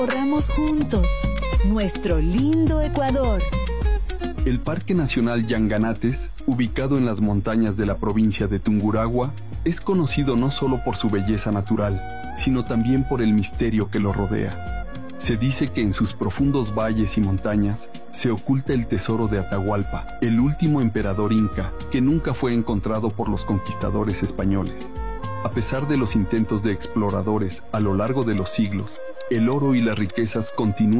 Corramos juntos nuestro lindo Ecuador. El Parque Nacional Yanganates, ubicado en las montañas de la provincia de Tungurahua, es conocido no solo por su belleza natural, sino también por el misterio que lo rodea. Se dice que en sus profundos valles y montañas se oculta el tesoro de Atahualpa, el último emperador inca que nunca fue encontrado por los conquistadores españoles. A pesar de los intentos de exploradores a lo largo de los siglos, el oro y las riquezas continúan